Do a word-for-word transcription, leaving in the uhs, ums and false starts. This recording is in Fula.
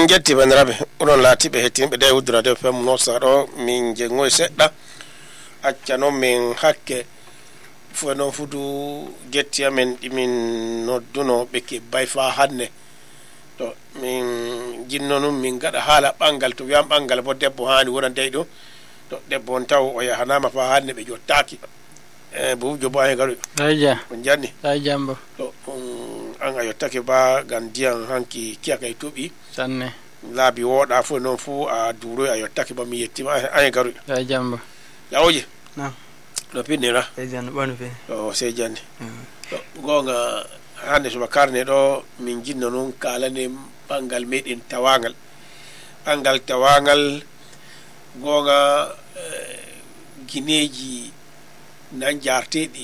jetti bandiraɓe oɗon laatiɓe hettinɓe ɗe uddurade fm nosa ɗo min jengoy seɗɗa acca noon min hakke fo noon fudu jetti amen ɗimin nodduno ɓe ke bay fa hannde to min jinno num min gaɗa haala ɓangal to wiyam ɓangal bo debbo hani wona dey ɗo to debbo on taw o yahanama fa hannde ɓe jottaki e buujo bo hen gaɗo ayja on janni ay jambo to an a yottake ba gam diyan hanki kiyaka e tuuɓi sanne laabi woɗa fo noon fo a duuroy a yottake ba mi yettima an garu ay jambo yawoje nam no pinnira e janno ɓanu fe o sey janni to gonga hande soba karne ɗo min jinno noon kalane ɓangal meɗen tawagal ɓangal tawagal gonga guineji nan jarteɗi